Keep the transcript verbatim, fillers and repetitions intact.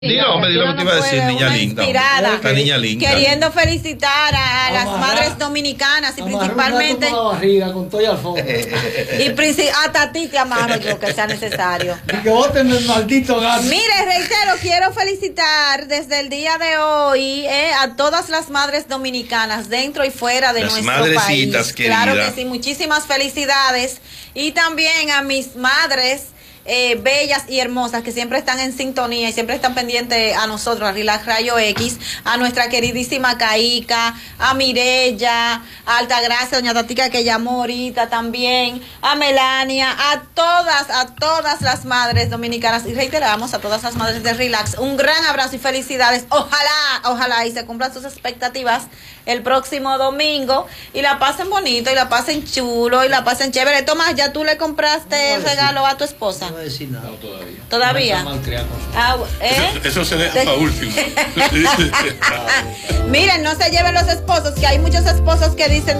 Dilo, me dilo lo que te iba a decir, niña linda. La niña linda. Queriendo felicitar a, a las madres dominicanas y principalmente. Con la barriga, con todo y al fondo. Y princip- hasta a ti te amarro yo que sea necesario. Y que voten el maldito gato. Mire, reitero, quiero felicitar desde el día de hoy eh, a todas las madres dominicanas dentro y fuera de las nuestro madrecitas país. Querida. Claro que sí, muchísimas felicidades. Y también a mis madres. Eh, bellas y hermosas que siempre están en sintonía y siempre están pendientes a nosotros, a Relax Rayo X, a nuestra queridísima Caica, a Mirella, a Altagracia, doña Tatica que llamó ahorita también, a Melania, a todas, a todas las madres dominicanas y reiteramos a todas las madres de Relax, un gran abrazo y felicidades, ojalá, ojalá y se cumplan sus expectativas el próximo domingo y la pasen bonito y la pasen chulo y la pasen chévere. Tomás, ¿ya tú le compraste el regalo a tu esposa? No voy a decir nada. No, todavía. ¿Todavía? No está mal Ah, ¿eh? Eso, eso se deja para último. Miren, no se lleven los esposos, que hay muchos esposos que dicen